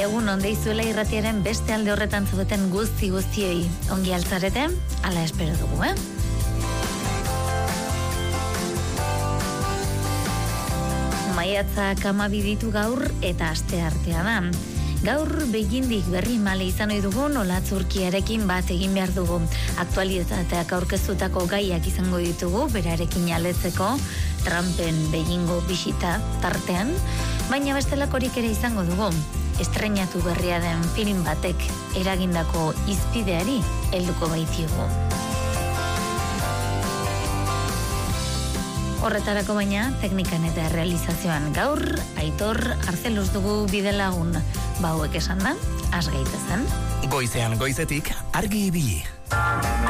Egun ondeizuela irratiaren beste alde horretan zaudeten guztiei ongi altzarete, ala espero dugu, Maiatzak 12 ditu gaur eta asteartea da. Gaur begindik berri male izan ohi dugu Olatzurkiarekin bat egin behar dugu. Aktualitateak aurkeztutako gaiak izango ditugu, berarekin aletzeko, Trumpen begingo bisita tartean, baina bestelakorik ere izango dugu. Estreinatu berria den film batek eragindako izpideari helduko baitiogu. Horretarako baina, teknikan eta realizazioan gaur, Aitor Arzeluz dugu bidelagun. Bauek esan da, has gaitezen. Goizean goizetik, argi ibili.